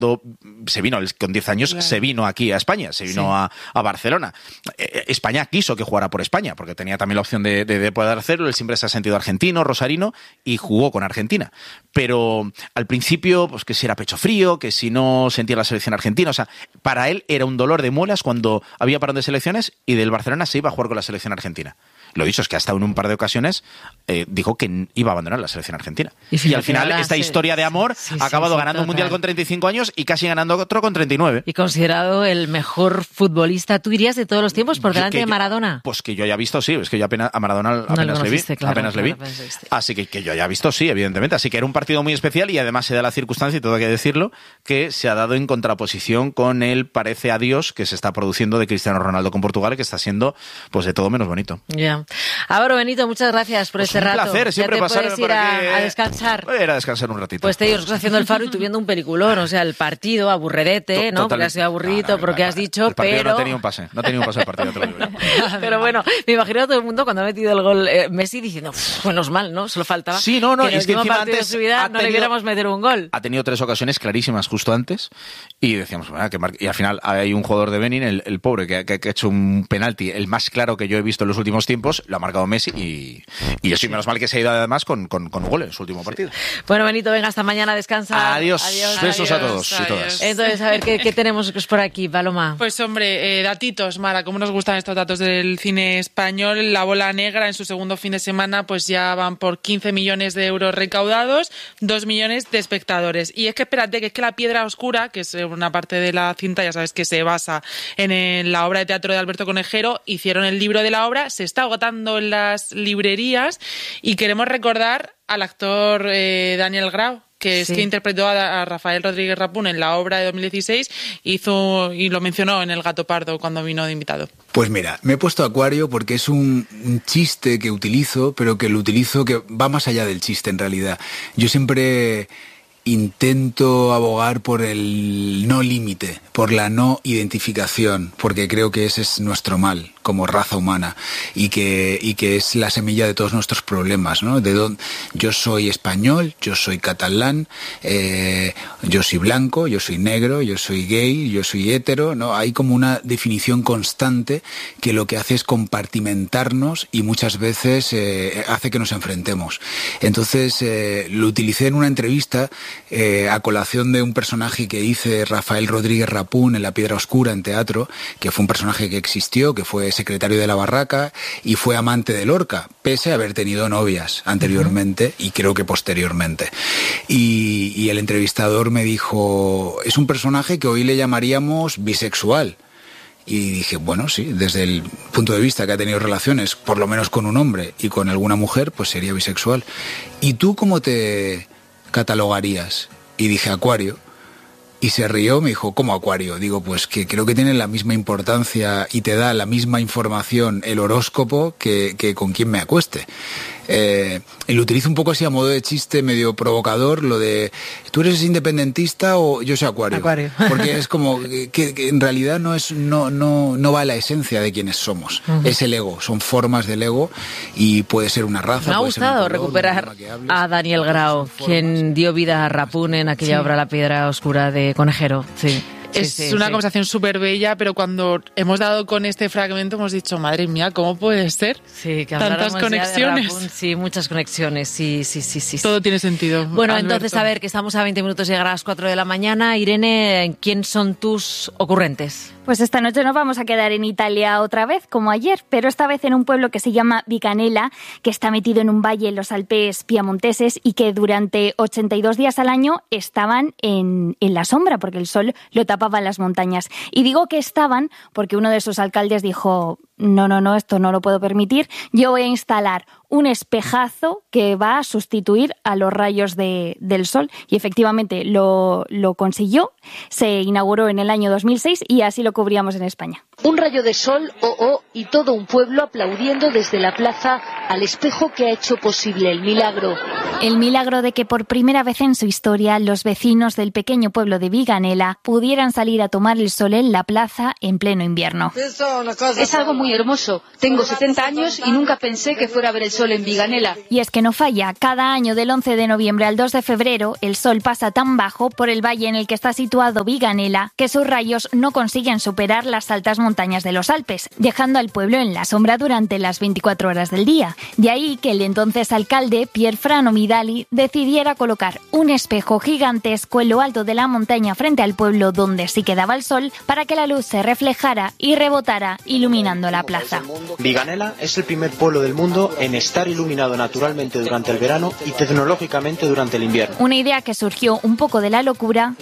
se vino con 10 años, claro, se vino aquí a España, se vino a Barcelona. España quiso que jugara por España, porque tenía también la opción de poder hacerlo. Él siempre se ha sentido argentino, rosarino, y jugó con Argentina. Pero al principio, pues que si era pecho frío, que si no sentía la selección argentina, o sea, para él era un dolor de muelas cuando había parón de selecciones y del Barcelona se iba a jugar con la selección argentina. Lo dicho es que hasta en un par de ocasiones dijo que iba a abandonar la selección argentina. Y al final esta historia de amor ha acabado ganando un mundial con 35 años y casi ganando otro con 39. Y considerado el mejor futbolista, ¿tú dirías, de todos los tiempos por delante de Maradona? Pues que yo haya visto, sí. Es que yo a Maradona apenas le vi. Así que yo haya visto, sí, evidentemente. Así que era un partido muy especial y además se da la circunstancia, y todo hay que decirlo, que se ha dado en contraposición con el parece adiós que se está produciendo de Cristiano Ronaldo con Portugal, que está siendo pues de todo menos bonito. Ya. Álvaro Benito, muchas gracias por este rato. Un placer, siempre pasar puedes ir a descansar. Voy a ir a descansar un ratito. Pues te digo, estás haciendo el Faro y tú viendo un peliculón, o sea, el partido, aburredete, ¿no? Porque has sido aburrido, porque has dicho, el partido pero... no tenía un pase el partido, te lo digo. Pero bueno, me imagino a todo el mundo cuando ha metido el gol Messi diciendo, menos mal, ¿no? Solo faltaba que es que encima antes de su vida no le viéramos meter un gol. Ha tenido 3 ocasiones clarísimas justo antes y decíamos, y al final hay un jugador de Benin, el pobre, que ha hecho un penalti, el más claro que yo he visto en los últimos tiempos, lo ha marcado Messi y eso, y menos mal que se ha ido además con gol en su último partido. Bueno, Benito, venga, hasta mañana, descansa. Adiós. Besos a todos y todas. Entonces, a ver, ¿qué tenemos por aquí, Paloma? Pues hombre, datitos, Mara, cómo nos gustan estos datos del cine español. La Bola Negra en su segundo fin de semana pues ya van por 15 millones de euros recaudados, 2 millones de espectadores. Y es que espérate, que es que La Piedra Oscura, que es una parte de la cinta, ya sabes que se basa en la obra de teatro de Alberto Conejero, hicieron el libro de la obra, se está agotando en las librerías y queremos recordar al actor Daniel Grau, que interpretó a Rafael Rodríguez Rapún en la obra de 2016, hizo y lo mencionó en El Gato Pardo cuando vino de invitado. Pues mira, me he puesto Acuario porque es un chiste que utilizo, pero que lo utilizo que va más allá del chiste en realidad. Yo siempre intento abogar por el no límite, por la no identificación, porque creo que ese es nuestro mal como raza humana y que es la semilla de todos nuestros problemas, ¿no? Yo soy español, yo soy catalán, yo soy blanco, yo soy negro, yo soy gay, yo soy hétero, ¿no? Hay como una definición constante que lo que hace es compartimentarnos y muchas veces hace que nos enfrentemos. Entonces lo utilicé en una entrevista a colación de un personaje que hice Rafael Rodríguez Rapún en La Piedra Oscura en teatro, que fue un personaje que existió, que fue secretario de la Barraca y fue amante de Lorca, pese a haber tenido novias anteriormente y creo que posteriormente. Y el entrevistador me dijo, es un personaje que hoy le llamaríamos bisexual. Y dije, bueno, sí, desde el punto de vista que ha tenido relaciones, por lo menos con un hombre y con alguna mujer, pues sería bisexual. ¿Y tú cómo te catalogarías? Y dije, Acuario. Y se rió, me dijo, ¿cómo Acuario? Digo, pues que creo que tiene la misma importancia y te da la misma información el horóscopo que con quien me acueste. Y lo utilizo un poco así a modo de chiste medio provocador, lo de ¿tú eres independentista o yo soy Acuario? Porque es como que en realidad no va a la esencia de quienes somos. Es el ego, son formas del ego y puede ser una raza. Me ha gustado recuperar a Daniel Grau, quien dio vida a Rapún en aquella obra La Piedra Oscura de Conejero. Sí. Es una conversación súper bella, pero cuando hemos dado con este fragmento hemos dicho, madre mía, ¿cómo puede ser? Sí, que tantas conexiones. Rapún, sí, muchas conexiones, sí. Todo tiene sentido. Bueno, Alberto. Entonces, a ver, que estamos a 20 minutos de llegar a las 4 de la mañana. Irene, ¿quién son tus ocurrentes? Pues esta noche nos vamos a quedar en Italia otra vez, como ayer, pero esta vez en un pueblo que se llama Vicanela, que está metido en un valle en los Alpes piamonteses y que durante 82 días al año estaban en la sombra, porque el sol lo tapaba en las montañas. Y digo que estaban porque uno de sus alcaldes dijo, no, esto no lo puedo permitir, yo voy a instalar un espejazo que va a sustituir a los rayos del sol. Y efectivamente lo consiguió, se inauguró en el año 2006 y así lo cubríamos en España. Un rayo de sol, y todo un pueblo aplaudiendo desde la plaza al espejo que ha hecho posible el milagro. El milagro de que por primera vez en su historia los vecinos del pequeño pueblo de Viganela pudieran salir a tomar el sol en la plaza en pleno invierno. Es algo muy hermoso. Tengo 70 años y nunca pensé que fuera a ver el sol en Viganela. Y es que no falla, cada año del 11 de noviembre al 2 de febrero el sol pasa tan bajo por el valle en el que está situado Viganela que sus rayos no consiguen superar las altas montañas de los Alpes, dejando al pueblo en la sombra durante las 24 horas del día. De ahí que el entonces alcalde Pierfrano Midali decidiera colocar un espejo gigantesco en lo alto de la montaña frente al pueblo donde sí quedaba el sol para que la luz se reflejara y rebotara iluminando la plaza. Viganela es el primer pueblo del mundo en estar iluminado naturalmente durante el verano y tecnológicamente durante el invierno. Una idea que surgió un poco de la locura.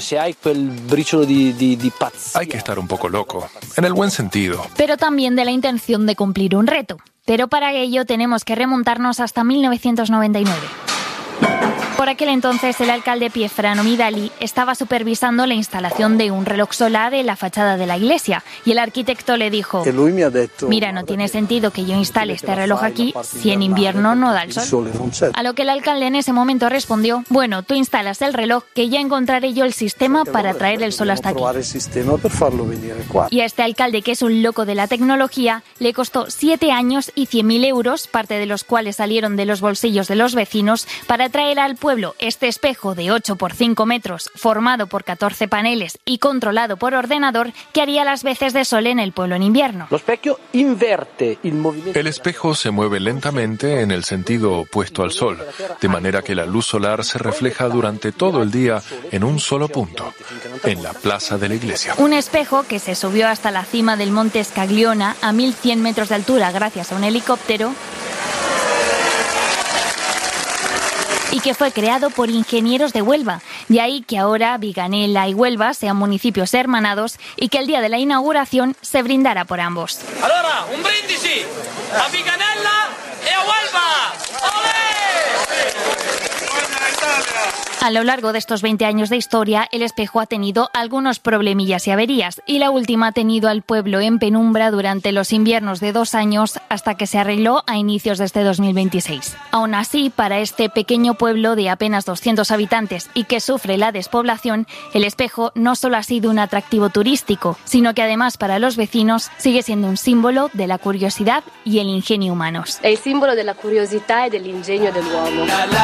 Hay que estar un poco loco, en el buen sentido. Pero también de la intención de cumplir un reto. Pero para ello tenemos que remontarnos hasta 1999. Por aquel entonces el alcalde Pierfrano Midali estaba supervisando la instalación de un reloj solar en la fachada de la iglesia y el arquitecto le dijo: mira, no tiene sentido que yo instale este reloj aquí si en invierno no da el sol. A lo que el alcalde en ese momento respondió: bueno, tú instalas el reloj que ya encontraré yo el sistema para traer el sol hasta aquí. Y a este alcalde, que es un loco de la tecnología, le costó 7 años y 100.000 euros, parte de los cuales salieron de los bolsillos de los vecinos, para traer al pueblo este espejo de 8 por 5 metros, formado por 14 paneles y controlado por ordenador, que haría las veces de sol en el pueblo en invierno. El espejo se mueve lentamente en el sentido opuesto al sol, de manera que la luz solar se refleja durante todo el día en un solo punto, en la plaza de la iglesia. Un espejo que se subió hasta la cima del monte Scagliona a 1.100 metros de altura gracias a un helicóptero, y que fue creado por ingenieros de Huelva. De ahí que ahora Viganela y Huelva sean municipios hermanados y que el día de la inauguración se brindara por ambos. Allora, un brindisi a Viganella e a Huelva. ¡Olé! A lo largo de estos 20 años de historia, el espejo ha tenido algunos problemillas y averías, y la última ha tenido al pueblo en penumbra durante los inviernos de 2 años hasta que se arregló a inicios de este 2026. Aún así, para este pequeño pueblo de apenas 200 habitantes y que sufre la despoblación, el espejo no solo ha sido un atractivo turístico, sino que además para los vecinos sigue siendo un símbolo de la curiosidad y el ingenio humanos. Es el símbolo de la curiosidad y del ingenio del uomo.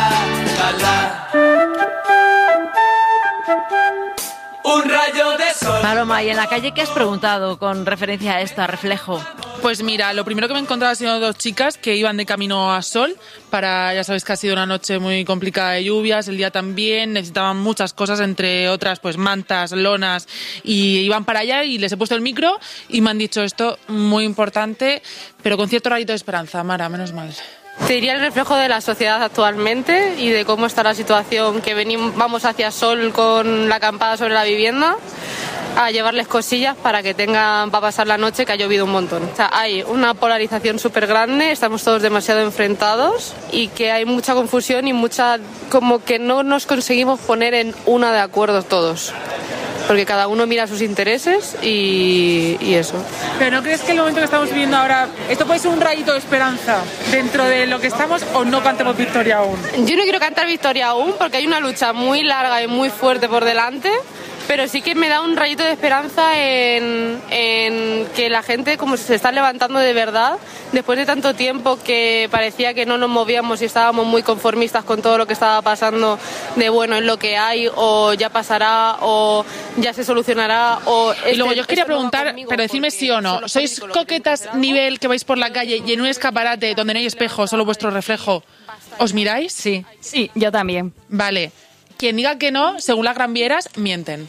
Un rayo de sol. Paloma, ¿y en la calle qué has preguntado con referencia a esto, a reflejo? Pues mira, lo primero que me he encontrado ha sido 2 chicas que iban de camino a Sol ya sabes que ha sido una noche muy complicada de lluvias, el día también, necesitaban muchas cosas, entre otras pues mantas, lonas, y iban para allá y les he puesto el micro y me han dicho esto muy importante, pero con cierto rayito de esperanza. Mara, menos mal. Te diría el reflejo de la sociedad actualmente y de cómo está la situación, que vamos hacia Sol con la acampada sobre la vivienda a llevarles cosillas para que tengan para pasar la noche, que ha llovido un montón. O sea, hay una polarización súper grande, estamos todos demasiado enfrentados y que hay mucha confusión y como que no nos conseguimos poner en una de acuerdo todos. Porque cada uno mira sus intereses y eso. ¿Pero no crees que el momento que estamos viviendo ahora, esto puede ser un rayito de esperanza dentro de lo que estamos, o no cantemos victoria aún? Yo no quiero cantar victoria aún porque hay una lucha muy larga y muy fuerte por delante, pero sí que me da un rayito de esperanza en que la gente como se está levantando de verdad, después de tanto tiempo que parecía que no nos movíamos y estábamos muy conformistas con todo lo que estaba pasando, de bueno, es lo que hay, o ya pasará, o ya se solucionará, o... Y luego yo os quería preguntar, pero decidme sí o no, ¿sois coquetas nivel que vais por la calle y en un escaparate donde no hay espejo, solo vuestro reflejo, os miráis? Sí, yo también. Vale. Quien diga que no, según las Gran Vieras, mienten.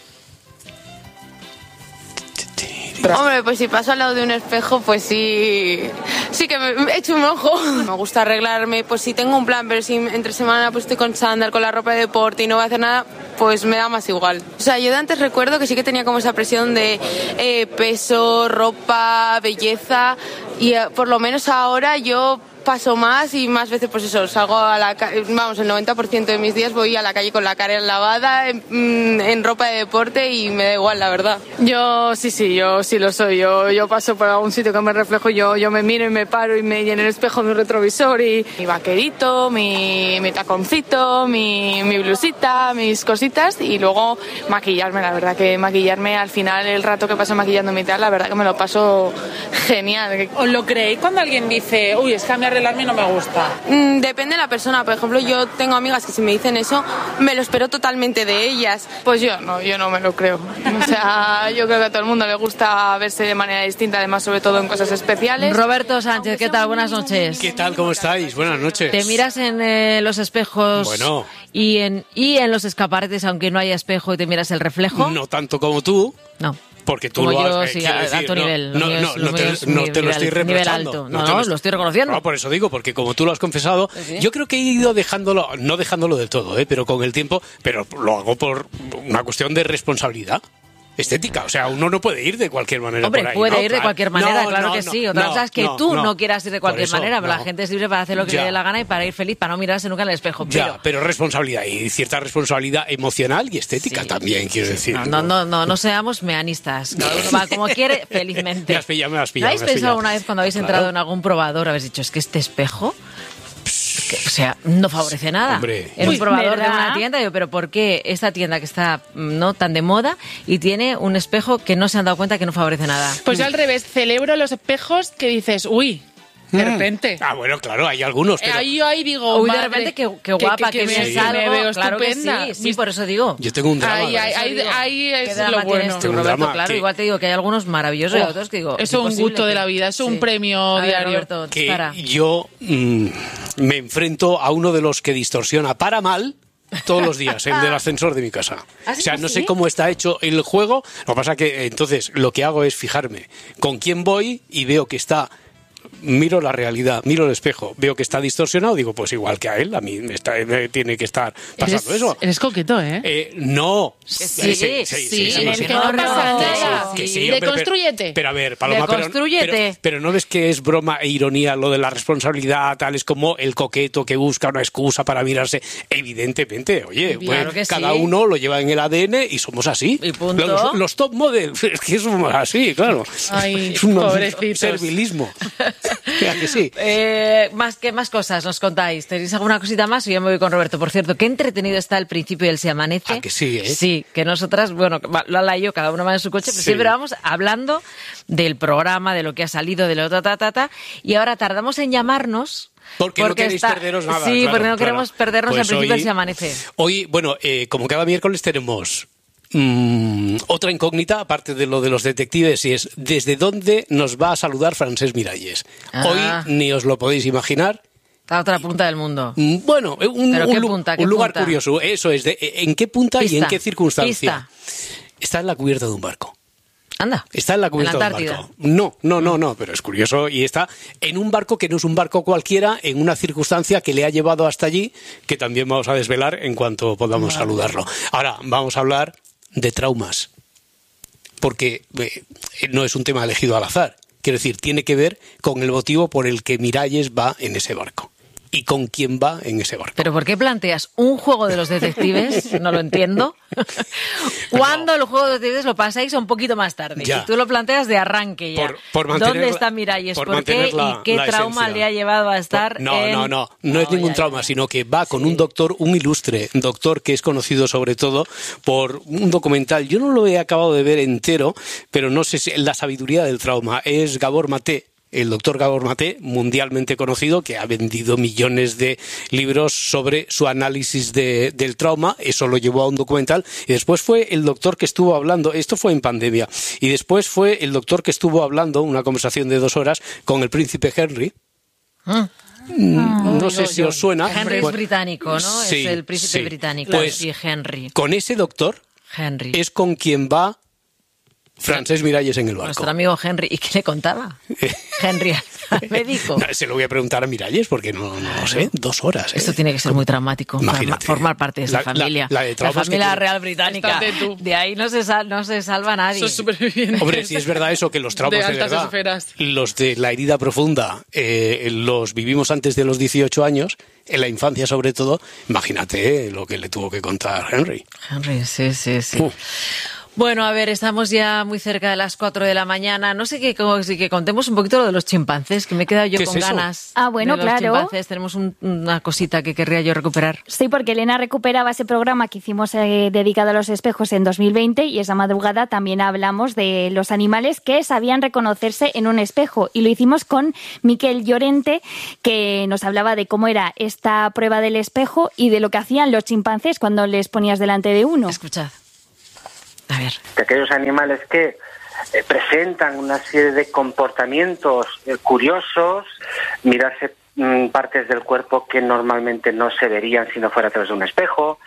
Hombre, pues si paso al lado de un espejo, pues sí que me echo un ojo. Me gusta arreglarme, pues si tengo un plan, pero si entre semana pues estoy con chándal, con la ropa de deporte y no voy a hacer nada, pues me da más igual. O sea, yo de antes recuerdo que sí que tenía como esa presión de peso, ropa, belleza, y por lo menos ahora yo paso más y más veces, pues eso, salgo a la calle, vamos, el 90% de mis días voy a la calle con la cara lavada, en ropa de deporte y me da igual, la verdad. Yo sí lo soy. Yo paso por algún sitio que me reflejo, yo me miro y me paro y en el espejo mi retrovisor y mi vaquerito, mi taconcito, mi blusita, mis cositas y luego maquillarme. La verdad que maquillarme, al final el rato que paso maquillándome y tal, la verdad que me lo paso genial. ¿Os lo creéis cuando alguien dice, uy, es que a mí arreglarme no me gusta? Depende de la persona. Por ejemplo, yo tengo amigas que si me dicen eso, me lo espero totalmente de ellas. Pues yo no me lo creo. O sea, yo creo que a todo el mundo le gusta verse de manera distinta, además sobre todo en cosas especiales. Roberto Sánchez, ¿qué tal? Buenas noches. ¿Qué tal? ¿Cómo estáis? Buenas noches. ¿Te miras en los espejos y en los escaparates, aunque no haya espejo, y te miras el reflejo? No tanto como tú. No. Porque tú como lo yo, has sí, a alto nivel. No te lo estoy reprochando. No, lo estoy reconociendo. No, por eso digo, porque como tú lo has confesado, ¿sí? Yo creo que he ido no dejándolo del todo, pero con el tiempo, pero lo hago por una cuestión de responsabilidad estética, o sea, uno no puede ir de cualquier manera. Hombre, por ahí, puede ¿no? ir de cualquier manera, claro que sí. Otra cosa es que tú no quieras ir de cualquier manera, pero la gente es libre para hacer lo que le dé la gana y para ir feliz, para no mirarse nunca en el espejo. Pero responsabilidad y cierta responsabilidad emocional y estética también, quiero decir. No seamos meanistas. Cada uno va como quiere, felizmente. Me has pillado. ¿No habéis pensado alguna vez cuando habéis entrado en algún probador, habéis dicho, es que este espejo... o sea, no favorece nada. Hombre. En un probador de una tienda, digo, pero ¿por qué esta tienda que está no tan de moda y tiene un espejo que no se han dado cuenta que no favorece nada? Pues yo al revés, celebro los espejos que dices, uy, de repente. Bueno, claro, hay algunos. Pero... Ahí digo, uy, de repente, qué guapa, que bien salgo. Me veo claro estupenda. que sí, por eso digo. Yo tengo un drama. Ahí es lo bueno. Roberto, claro, igual te digo que hay algunos maravillosos y otros que digo... Eso es un gusto de la vida, es un premio diario. Roberto, que yo me enfrento a uno de los que distorsiona para mal todos los días, el del ascensor de mi casa. O sea, no sé cómo está hecho el juego. Lo que pasa que entonces lo que hago es fijarme con quién voy y veo que está... Miro la realidad, miro el espejo, veo que está distorsionado, digo, pues igual que a él, a mí me tiene que estar pasando eso. Eres coqueto, ¿eh? No. Sí. Que no pasa nada. Deconstrúyete. Pero a ver, Paloma, pero ¿no ves que es broma e ironía lo de la responsabilidad, tal? Es como el coqueto que busca una excusa para mirarse. Evidentemente, oye, claro pues, cada uno lo lleva en el ADN y somos así. Y punto. Los top models, es que somos así, claro. Ay, es un pobrecitos. servilismo. Que sí. Más cosas nos contáis. ¿Tenéis alguna cosita más? O ya me voy con Roberto. Por cierto, qué entretenido está el principio del Se Amanece. Que sí, ¿eh? Sí, que nosotras, bueno, Lala y yo, cada uno va en su coche, pero siempre vamos hablando del programa, de lo que ha salido, de lo y ahora tardamos en llamarnos. Porque no queréis perderos nada. Sí, porque no queremos perdernos pues el principio del Se Amanece. Hoy, bueno, como cada miércoles tenemos... otra incógnita, aparte de lo de los detectives, y es ¿desde dónde nos va a saludar Francesc Miralles? Hoy ni os lo podéis imaginar. Está a otra punta del mundo. Un lugar curioso. Eso es, ¿en qué punta y en qué circunstancia? Está en la cubierta de un barco. Anda. Está en la cubierta de un barco. No, pero es curioso. Y está en un barco que no es un barco cualquiera, en una circunstancia que le ha llevado hasta allí, que también vamos a desvelar en cuanto podamos saludarlo. Ahora, vamos a hablar de traumas, porque no es un tema elegido al azar. Quiero decir, tiene que ver con el motivo por el que Miralles va en ese barco y con quién va en ese barco. ¿Pero por qué planteas un juego de los detectives? No lo entiendo. ¿Cuándo el juego de los detectives lo pasáis un poquito más tarde? Ya. Y tú lo planteas de arranque ya. ¿Dónde está Miralles? ¿Por qué? ¿Y qué trauma le ha llevado a estar No es ningún trauma, sino que va con un doctor, un ilustre doctor que es conocido sobre todo por un documental. Yo no lo he acabado de ver entero, pero no sé si La sabiduría del trauma. Es Gabor Maté. El doctor Gabor Maté, mundialmente conocido, que ha vendido millones de libros sobre su análisis del trauma. Eso lo llevó a un documental. Y después fue el doctor que estuvo hablando, esto fue en pandemia, y después fue el doctor que estuvo hablando, una conversación de 2 horas, con el príncipe Henry. No sé si os suena. Henry es británico, ¿no? Sí, es el príncipe británico. Pues, sí, Henry. Con ese doctor Henry es con quien va Francesc Miralles en el barco. Nuestro amigo Henry. ¿Y qué le contaba? Henry al médico. Se lo voy a preguntar a Miralles porque no sé, 2 horas. Esto tiene que ser muy traumático. Imagínate. Formar parte de esa familia. La familia real británica. De ahí no se salva nadie. Sos supervivientes. Hombre, si es verdad eso, que los traumas de altas verdad, esferas. los de la herida profunda, los vivimos antes de los 18 años, en la infancia sobre todo. Imagínate lo que le tuvo que contar Henry. Henry, sí. Bueno, a ver, estamos ya muy cerca de las 4 de la mañana. No sé que contemos un poquito lo de los chimpancés, que me he quedado yo con ganas. Bueno, de los claro. Chimpancés. Tenemos una cosita que querría yo recuperar. Sí, porque Elena recuperaba ese programa que hicimos dedicado a los espejos en 2020 y esa madrugada también hablamos de los animales que sabían reconocerse en un espejo. Y lo hicimos con Miquel Llorente, que nos hablaba de cómo era esta prueba del espejo y de lo que hacían los chimpancés cuando les ponías delante de uno. Escuchad. A ver. De aquellos animales que presentan una serie de comportamientos curiosos, mirarse partes del cuerpo que normalmente no se verían si no fuera a través de un espejo,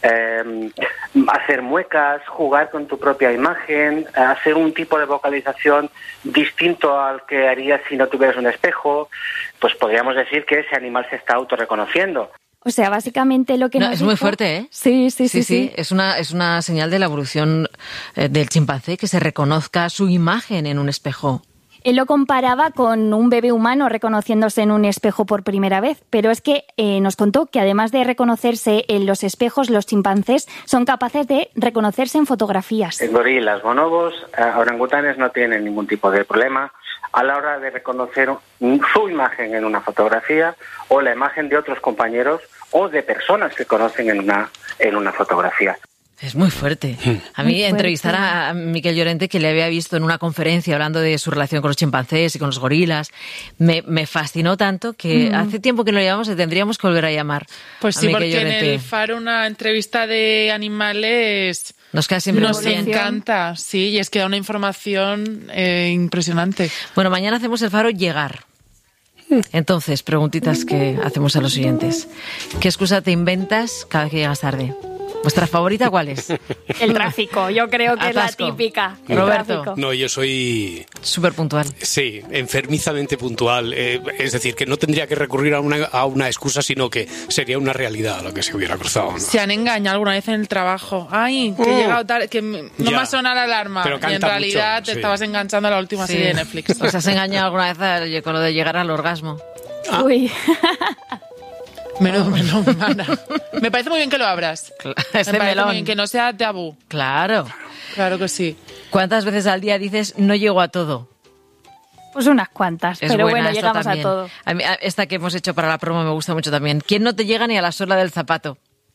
hacer muecas, jugar con tu propia imagen, hacer un tipo de vocalización distinto al que harías si no tuvieras un espejo, pues podríamos decir que ese animal se está autorreconociendo. O sea, básicamente lo que nos es dijo... muy fuerte, ¿eh? Sí. Es una señal de la evolución del chimpancé que se reconozca su imagen en un espejo. Él lo comparaba con un bebé humano reconociéndose en un espejo por primera vez, pero es que nos contó que además de reconocerse en los espejos, los chimpancés son capaces de reconocerse en fotografías. Gorilas, bonobos, orangutanes no tienen ningún tipo de problema a la hora de reconocer su imagen en una fotografía o la imagen de otros compañeros o de personas que conocen en una fotografía. Es muy fuerte. A mí entrevistar a Miquel Llorente, que le había visto en una conferencia hablando de su relación con los chimpancés y con los gorilas, me fascinó tanto que hace tiempo que lo llamamos y tendríamos que volver a llamar. Pues sí, porque Llorente. En el Faro una entrevista de animales nos queda siempre nos encanta, sí, y es que da una información impresionante. Bueno, mañana hacemos el Faro Llegar. Entonces, preguntitas que hacemos a los oyentes. ¿Qué excusa te inventas cada vez que llegas tarde? ¿Vuestra favorita cuál es? El tráfico, yo creo que Atasco. Es la típica. Roberto. No, yo soy... súper puntual. Sí, enfermizamente puntual. Es decir, que no tendría que recurrir a una excusa, sino que sería una realidad lo que se hubiera cruzado, ¿no? Se han engañado alguna vez en el trajo. Ay, que he llegado tarde, que no me ha sonado la alarma. Pero y en realidad mucho, te estabas enganchando a la última serie de Netflix. ¿Os has engañado alguna vez con lo de llegar al orgasmo? Uy... Melón, mana. Me parece muy bien que lo abras. Me parece melón. muy bien que no sea tabú. Claro. Claro que sí. ¿Cuántas veces al día dices no llego a todo? Pues unas cuantas, pero bueno, llegamos también. a todo. A mí, esta que hemos hecho para la promo me gusta mucho también. ¿Quién no te llega ni a la suela del zapato?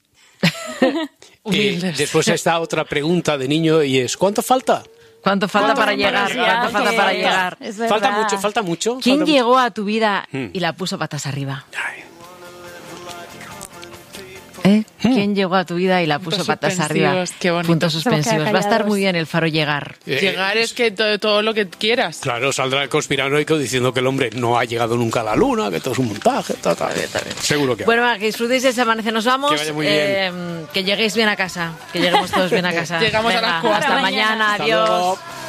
Después está otra pregunta de niño y es ¿cuánto falta? ¿Cuánto falta para llegar? ¿Cuánto falta para llegar? Falta mucho. ¿Quién llegó a tu vida y la puso patas arriba? ¿Quién llegó a tu vida y la puso patas arriba? Qué bonito. Puntos suspensivos. Va a estar muy bien el Faro Llegar. Llegar es que todo lo que quieras. Claro, saldrá el conspiranoico diciendo que el hombre no ha llegado nunca a la luna, que todo es un montaje. Seguro que bueno, que disfrutéis ese amanecer. Nos vamos. Que vaya muy bien. Que lleguéis bien a casa. Que lleguemos todos bien a casa. Llegamos a las 4. Hasta mañana. Adiós. Luego.